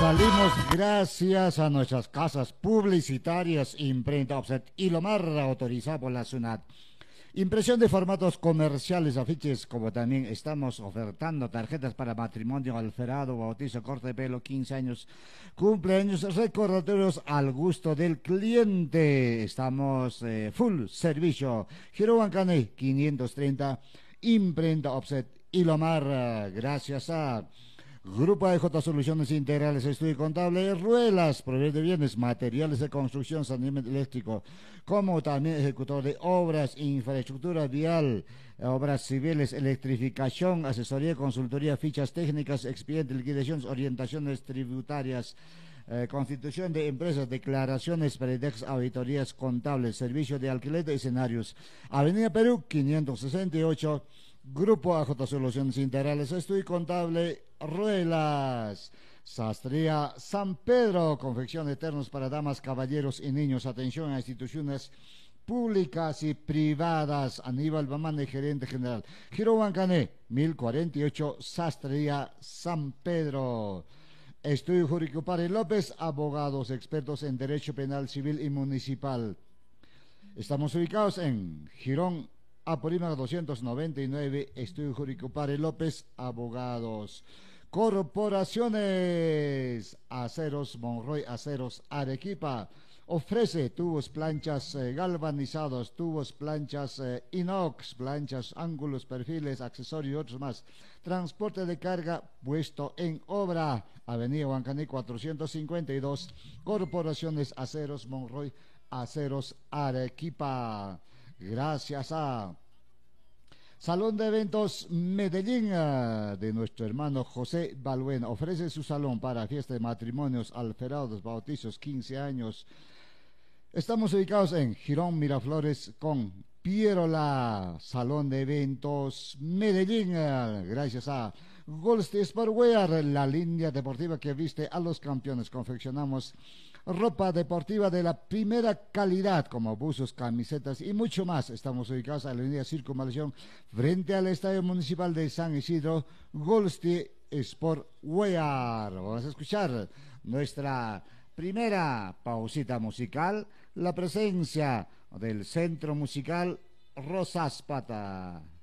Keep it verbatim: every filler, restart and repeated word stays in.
Salimos gracias a nuestras casas publicitarias, Imprenta Offset y Lomar, autorizada por la SUNAT. Impresión de formatos comerciales, afiches, como también estamos ofertando tarjetas para matrimonio, alferado, bautizo, corte de pelo, quince años, cumpleaños, recordatorios al gusto del cliente. Estamos eh, full servicio. Giro Bancane quinientos treinta, Imprenta Offset y Lomar, gracias a Grupo A E J Soluciones Integrales, Estudio Contable, Ruelas, proveedor de bienes, materiales de construcción, saneamiento eléctrico, como también ejecutor de obras, infraestructura vial, obras civiles, electrificación, asesoría, consultoría, fichas técnicas, expediente, liquidaciones, orientaciones tributarias, eh, constitución de empresas, declaraciones, predex, auditorías contables, servicio de alquiler de escenarios. Avenida Perú, quinientos sesenta y ocho, Grupo A J Soluciones Integrales, Estudio Contable, Ruelas. Sastría San Pedro, confección de ternos para damas, caballeros y niños. Atención a instituciones públicas y privadas. Aníbal Bamane, gerente general. Giro Bancané, mil cuarenta y ocho, Sastría San Pedro. Estudio Jurídico Pare López, abogados expertos en derecho penal, civil y municipal. Estamos ubicados en Girón Apurímac doscientos noventa y nueve, Estudio Jurídico Pare López, abogados. Corporaciones Aceros Monroy, Aceros Arequipa, ofrece tubos, planchas eh, galvanizados, tubos, planchas eh, inox, planchas, ángulos, perfiles, accesorios y otros más. Transporte de carga puesto en obra. Avenida Huancaní cuatrocientos cincuenta y dos, Corporaciones Aceros Monroy, Aceros Arequipa. Gracias a Salón de Eventos Medellín, de nuestro hermano José Balbuena. Ofrece su salón para fiestas de matrimonios, alferados, bautizos, quince años. Estamos ubicados en Girón Miraflores con Pierola. Salón de Eventos Medellín, gracias a Golste Sportwear, la línea deportiva que viste a los campeones. Confeccionamos ropa deportiva de la primera calidad, como buzos, camisetas y mucho más. Estamos ubicados en la avenida Circunvalación, frente al Estadio Municipal de San Isidro. Golste Sportwear. Vamos a escuchar nuestra primera pausita musical, la presencia del Centro Musical Rosaspata.